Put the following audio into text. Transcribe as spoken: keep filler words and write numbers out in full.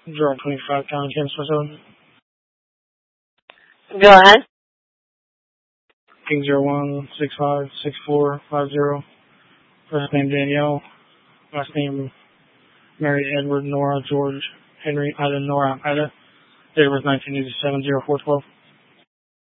Zero twenty-five County Kansas facility. Go ahead. Eight zero one six five six four five zero. First name Danielle. Last name Mary Edward Nora George Henry Ida Nora Ida. Date was nineteen eighty-seven, zero four twelve.